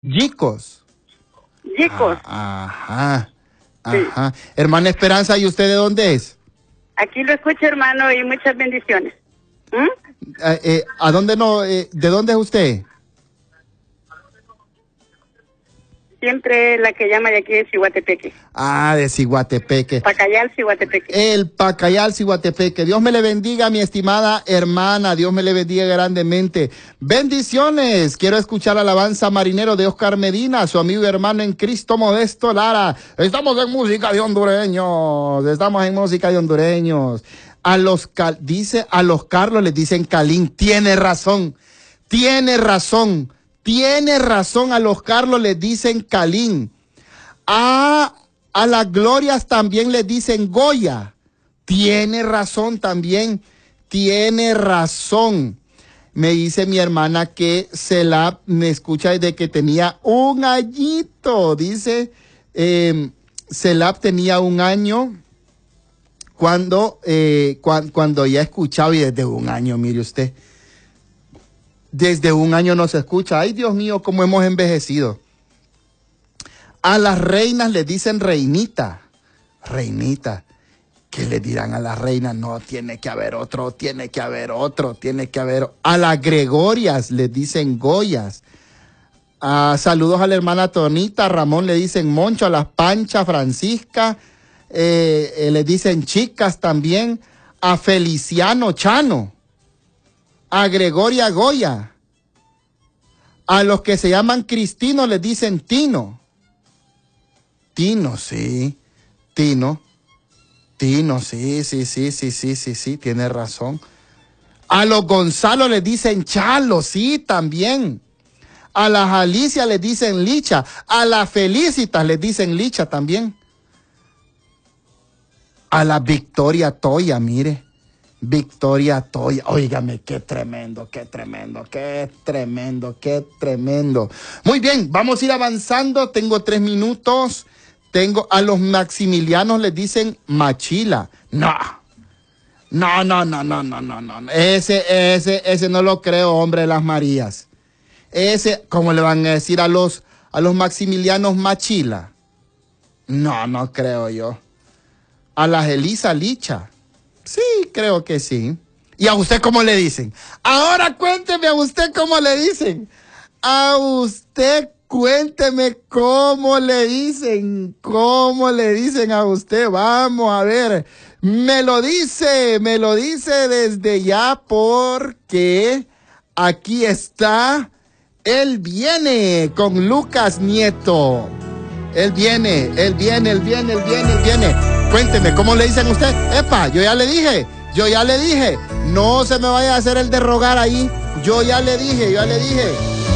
Yicos. Yicos. Ajá. Sí. Ajá. Hermana Esperanza, ¿y usted de dónde es? Aquí lo escucho, hermano, y muchas bendiciones. ¿A dónde no? ¿De dónde es usted? Siempre la que llama de aquí es Ciguatepeque. Ah, de Ciguatepeque. Pacayal, Ciguatepeque. El Pacayal, Ciguatepeque. Dios me le bendiga, mi estimada hermana. Dios me le bendiga grandemente. Bendiciones. Quiero escuchar alabanza marinero de Oscar Medina, su amigo y hermano en Cristo Modesto Lara. Estamos en música de hondureños. Estamos en música de hondureños. A los Carlos les dicen Calín. Tiene razón. Tiene razón. Tiene razón. A los Carlos les dicen Calín. A las glorias también les dicen Goya. Tiene razón también. Tiene razón. Me dice mi hermana que Celab me escucha desde que tenía un añito. Dice, Celab tenía un año cuando ya escuchaba, y desde un año, mire usted. Desde un año no se escucha. Ay, Dios mío, cómo hemos envejecido. A las reinas les dicen reinita. Reinita. ¿Qué le dirán a las reinas? No, tiene que haber otro, tiene que haber otro, tiene que haber. A las Gregorias les dicen Goyas. Saludos a la hermana Tonita. Ramón le dicen Moncho. A las Pancha Francisca les dicen chicas también. A Feliciano Chano. A Gregoria Goya. A los que se llaman Cristino les dicen Tino. Tino, sí. Tino, sí, tiene razón. A los Gonzalo les dicen Chalo, sí, también. A las Alicia les dicen Licha. A las Felicitas les dicen Licha también. A la Victoria Toya, mire. Victoria Toya, óigame, qué tremendo, qué tremendo, qué tremendo, qué tremendo. Muy bien, vamos a ir avanzando, tengo 3 minutos. A los Maximilianos les dicen Machila. No. Ese no lo creo, hombre de las Marías. ¿Cómo le van a decir a los Maximilianos Machila? No creo yo. A las Elisa Licha. Sí, creo que sí. ¿Y a usted cómo le dicen? Ahora cuénteme a usted cómo le dicen. A usted cuénteme cómo le dicen a usted. Vamos a ver. Me lo dice desde ya porque aquí está. Él viene con Lucas Nieto. Él viene. Cuénteme, ¿cómo le dicen a usted? Epa, yo ya le dije. No se me vaya a hacer el de rogar ahí. Yo ya le dije.